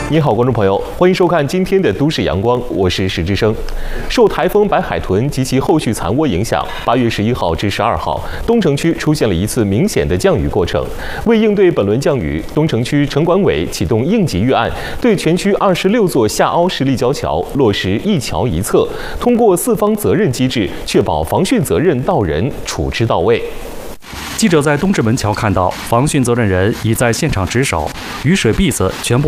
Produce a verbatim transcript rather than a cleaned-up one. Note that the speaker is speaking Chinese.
你好，观众朋友，欢迎收看今天的《都市阳光》，我是石之声。受台风白海豚及其后续残涡影响，八月十一号至十二号，东城区出现了一次明显的降雨过程。为应对本轮降雨，东城区城管委启动应急预案，对全区二十六座下凹式立交桥落实一桥一策，通过四方责任机制，确保防汛责任到人，处置到位。 记者在东直门桥看到，防汛责任人已在现场值守，雨水篦子全部